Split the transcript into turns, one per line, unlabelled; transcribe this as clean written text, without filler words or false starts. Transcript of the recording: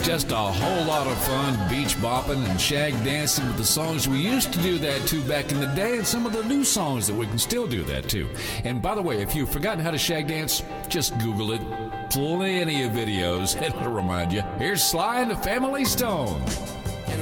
just a whole lot of fun beach bopping and shag dancing with the songs we used to do that to back in the day, and some of the new songs that we can still do that to. And by the way, if you've forgotten how to shag dance, just Google it. Plenty of videos, and it'll remind you. Here's Sly and the Family Stone.